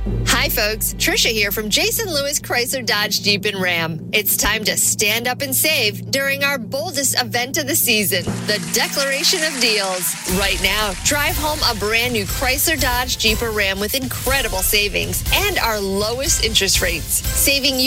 Hi, folks. Trisha here from Jason Lewis Chrysler Dodge Jeep and Ram. It's time to stand up and save during our boldest event of the season, the Declaration of Deals. Right now, drive home a brand new Chrysler Dodge Jeep or Ram with incredible savings and our lowest interest rates, saving you